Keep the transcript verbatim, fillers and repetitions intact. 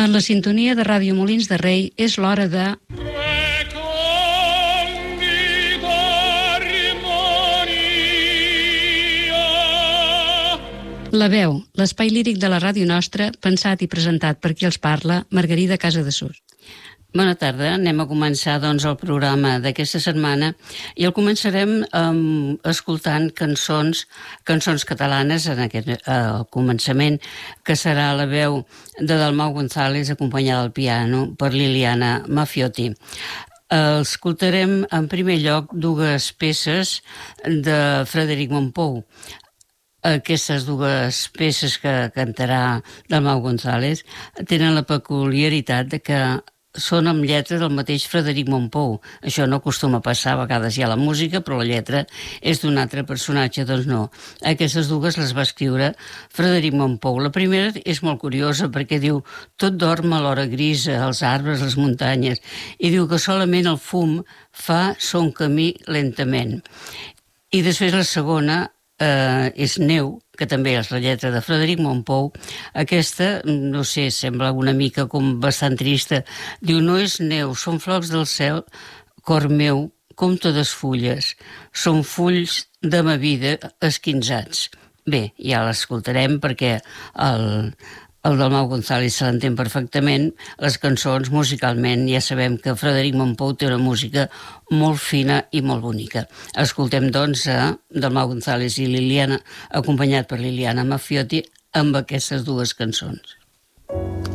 En la sintonia de Ràdio Molins de Rei és l'hora de... La veu, l'espai líric de la ràdio nostra, pensat i presentat per qui els parla, Margarida Casadesús. Bona tarda, anem a començar doncs el programa d'aquesta setmana i el començarem um, escoltant cançons, cançons catalanes en aquest uh, començament, que serà la veu de Dalmau González acompanyada al piano per Liliana Maffiotti. Uh, escoltarem en primer lloc dues peces de Frederic Mompou. Aquestes dues peces que cantarà Dalmau González tenen la peculiaritat de que són amb lletra del mateix Frederic Mompou. Això no acostuma a passar, a vegades hi ha la música, però la lletra és d'un altre personatge, doncs no. Aquestes dues les va escriure Frederic Mompou. La primera és molt curiosa perquè diu: tot dorm a l'hora grisa, els arbres, les muntanyes, i diu que solament el fum fa son camí lentament. I després la segona Uh, és Neu, que també és la lletra de Frederic Mompou. Aquesta, no sé, sembla una mica com bastant trista. Diu: no és neu, són flocs del cel, cor meu, com totes fulles. Són fulls de ma vida esquinzats. Bé, ja l'escoltarem perquè el... El Dalmau González se l'entén perfectament. Les cançons, musicalment, ja sabem que Frederic Mompou té una música molt fina i molt bonica. Escoltem, doncs, a Dalmau González i Liliana, acompanyat per Liliana Maffiotti, amb aquestes dues cançons.